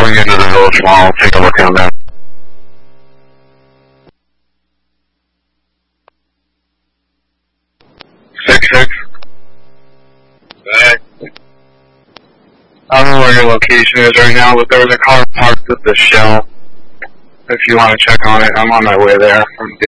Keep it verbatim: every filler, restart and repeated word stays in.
pulling into the village mall. I'll take a look at that. Six six. Hey. I don't know where your location is right now, but there was a car parked at the Shell. If you want to check on it, I'm on my way there from